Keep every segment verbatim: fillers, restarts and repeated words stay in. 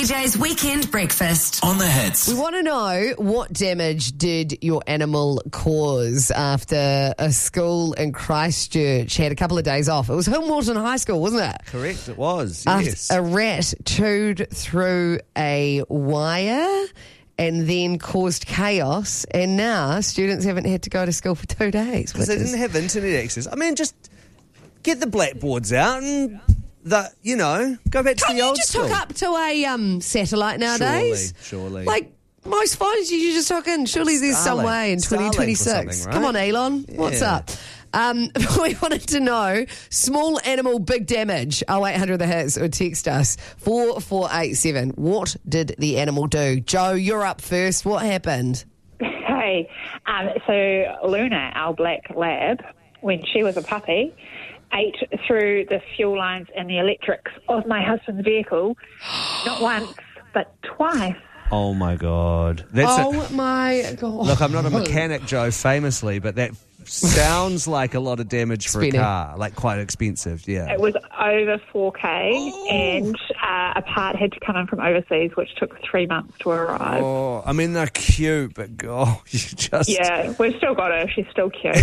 J's Weekend Breakfast. On the Hits. We want to know, what damage did your animal cause after a school in Christchurch had a couple of days off? It was Hillmorton High School, wasn't it? Correct, it was, After yes. a rat chewed through a wire and then caused chaos, and now students haven't had to go to school for two days. Because they which is- didn't have internet access. I mean, just get the blackboards out and, the, you know, go back to Can't the you old just school. hook up to a um, satellite nowadays? Surely, surely. Like, most phones you just hook in. Surely there's some Starlink. way in Starlink or twenty twenty-six. something, right? Come on, Elon. What's Yeah. up? Um, we wanted to know, small animal, big damage. oh eight hundred the hits or text us four four eight seven. What did the animal do? Joe, you're up first. What happened? Hey, um, so Luna, our black lab, when she was a puppy, ate through the fuel lines and the electrics of my husband's vehicle, not once, but twice. Oh, my God. That's oh, a, my God. look, I'm not a mechanic, Joe, famously, but that sounds like a lot of damage for Spinning. a car. Like, quite expensive, yeah. It was over four K, and uh, a part had to come in from overseas, which took three months to arrive. Oh, I mean, they're cute, but, God, you just... Yeah, we've still got her. She's still cute.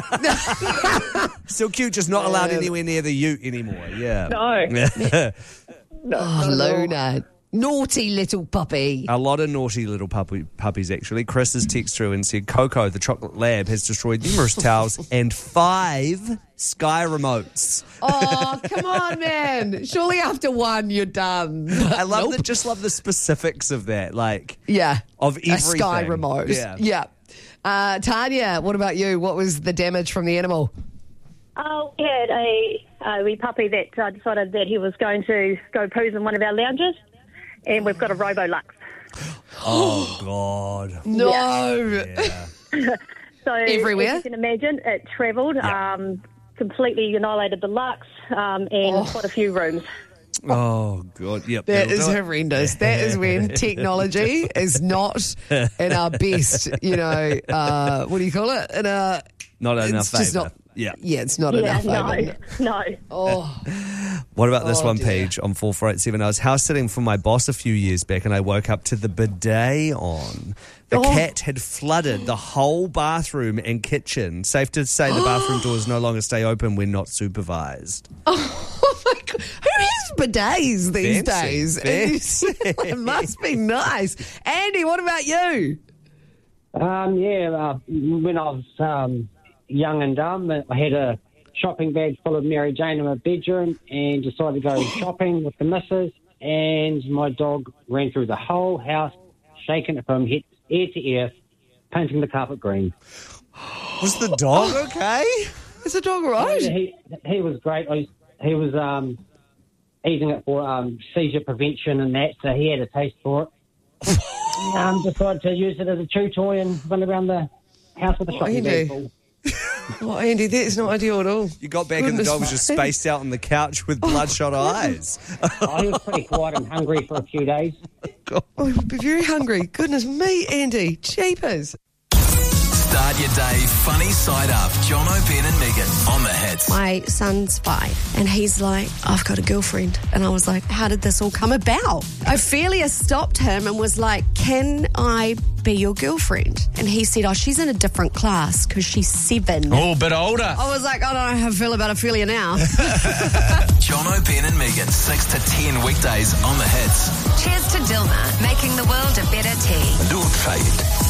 Still cute, just not allowed anywhere near the ute anymore, yeah. No. Yeah. No, Oh, not at all. Luna. Naughty little puppy. A lot of naughty little puppy, puppies, actually. Chris has texted through and said, Coco, the chocolate lab, has destroyed numerous towels and five Sky remotes. Oh, come on, man. Surely after one, you're done. I love Nope. the, just love the specifics of that, like, Yeah. of A Sky everything. remote. Yeah. Yeah. Uh, Tanya, what about you? What was the damage from the animal? Oh, we had a, a wee puppy that uh, decided that he was going to go poos in one of our lounges, and we've got a Robolux. Oh, God. No. Yeah. So Everywhere? as you can imagine, it travelled, Yeah. um, completely annihilated the Lux, um, and Oh. quite a few rooms. Oh, God. Yep. That that'll is do it. horrendous. That is when technology is not in our best, you know, uh, what do you call it? In a, Not enough it's just favour. not, Yeah. yeah, it's not Yeah, enough. no, favour. no. Oh, What about this Oh, one, dear. Paige, on four four eight seven? I was house sitting for my boss a few years back and I woke up to the bidet on. The Oh. cat had flooded the whole bathroom and kitchen. Safe to say the bathroom doors no longer stay open when not supervised. oh my God. Who has bidets these Fancy, days? fancy. It must be nice. Andy, what about you? Um, yeah, uh, when I was um, young and dumb, I had a shopping bag full of Mary Jane in my bedroom and decided to go shopping with the missus, and my dog ran through the whole house, shaking it from head, ear to ear, painting the carpet green. Was the dog okay? Is the dog all right? He, he was great. I, he was um, eating it for um, seizure prevention and that, so he had a taste for it. um, decided to use it as a chew toy and run around the house with a shopping Andy. bag full. Oh, Andy, that's not ideal at all. You got back and the Goodness dog was just me. spaced out on the couch with bloodshot eyes. Oh, he was pretty quiet and hungry for a few days. Oh, he'll be very hungry. Goodness me, Andy. Jeepers. Start your day funny side up. John O'Brien and Megan on the Hits. My son's five, and he's like, I've got a girlfriend. And I was like, how did this all come about? Ophelia stopped him and was like, can I be your girlfriend? And he said, oh, she's in a different class because she's seven. Oh, a bit older. I was like, I don't know how I feel about Ophelia now. John O'Brien and Megan, six to ten weekdays on the Hits. Cheers to Dilmah, making the world a better tea. Do trade.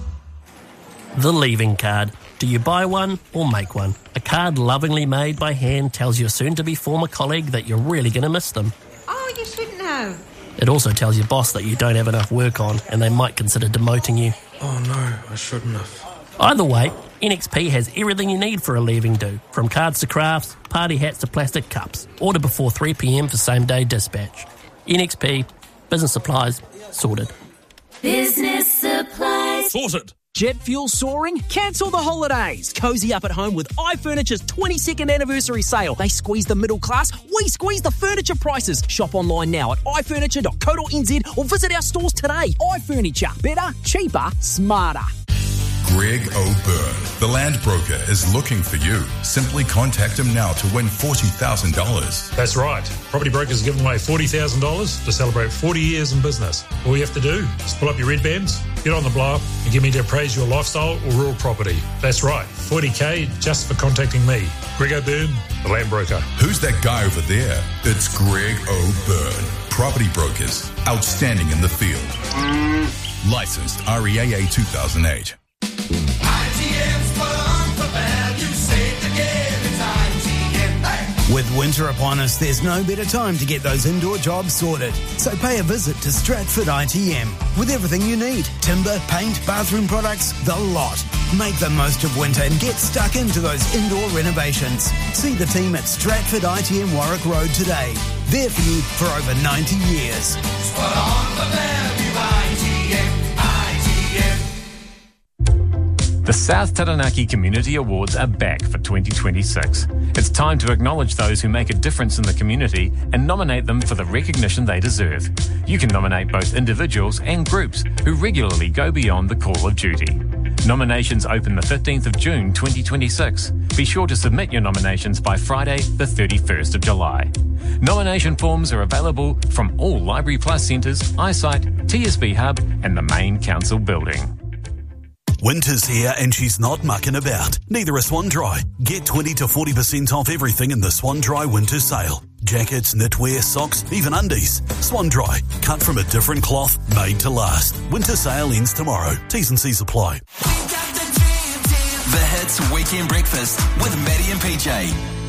The leaving card. Do you buy one or make one? A card lovingly made by hand tells your soon-to-be former colleague that you're really going to miss them. Oh, you shouldn't have. It also tells your boss that you don't have enough work on and they might consider demoting you. Oh no, I shouldn't have. Either way, N X P has everything you need for a leaving do, from cards to crafts, party hats to plastic cups. Order before three p.m. for same-day dispatch. N X P, business supplies, sorted. Business supplies. Sorted. Jet fuel soaring? Cancel the holidays. Cozy up at home with iFurniture's twenty-second anniversary sale. They squeeze the middle class, we squeeze the furniture prices. Shop online now at i furniture dot co dot n z or visit our stores today. iFurniture. Better, cheaper, smarter. Greg O'Byrne. The land broker is looking for you. Simply contact him now to win forty thousand dollars. That's right. Property Brokers are giving away forty thousand dollars to celebrate forty years in business. All you have to do is pull up your red bands, get on the blower, and get me to appraise your lifestyle or rural property. That's right, forty K just for contacting me. Greg O'Byrne, the land broker. Who's that guy over there? It's Greg O'Byrne. Property Brokers, outstanding in the field. Licensed R E A A two thousand eight. With winter upon us, there's no better time to get those indoor jobs sorted. So pay a visit to Stratford I T M with everything you need. Timber, paint, bathroom products, the lot. Make the most of winter and get stuck into those indoor renovations. See the team at Stratford I T M Warwick Road today. There for you for over ninety years. Spot on the Fairview I T M, I T M. The South Taranaki Community Awards are back for twenty twenty-six. It's time to acknowledge those who make a difference in the community and nominate them for the recognition they deserve. You can nominate both individuals and groups who regularly go beyond the call of duty. Nominations open the fifteenth of June twenty twenty-six. Be sure to submit your nominations by Friday, the thirty-first of July. Nomination forms are available from all Library Plus centres, Eyesight, T S B Hub and the main council building. Winter's here and she's not mucking about. Neither is Swan Dry. Get twenty to forty percent off everything in the Swan Dry winter sale. Jackets, knitwear, socks, even undies. Swan Dry, cut from a different cloth, made to last. Winter sale ends tomorrow. T's and C's apply. The Hits Weekend Breakfast with Maddie and P J.